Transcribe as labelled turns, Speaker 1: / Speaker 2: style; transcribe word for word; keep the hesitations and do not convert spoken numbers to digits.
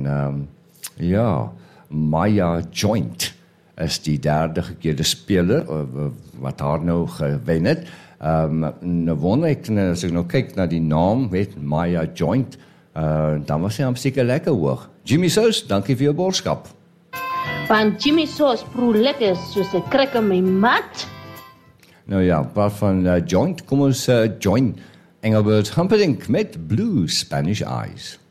Speaker 1: um, ja, Maya Joint is die derde gekeerde speler uh, wat haar nou gewen het. Um, nou wonder ek, as ek nou kyk na die naam, weet, Maya Joint, uh, dan was hy am seker lekker hoog. Jimmy Sous, dankie vir jou boodskap.
Speaker 2: Want Jimmy Sous proe lekker soos 'n krik in my mat.
Speaker 1: Nou ja, praat van uh, joint, kom ons uh, join Engelbert Humperdinck met Blue Spanish Eyes.